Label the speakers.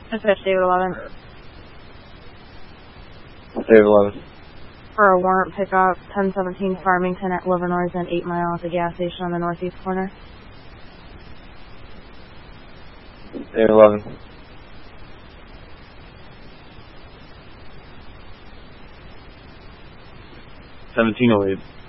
Speaker 1: Dispatch David 11.
Speaker 2: David 11.
Speaker 1: For a warrant pickup, 1017 Farmington at Livernois and 8 Mile at the gas station on the northeast corner.
Speaker 2: David 11.
Speaker 3: $17.08.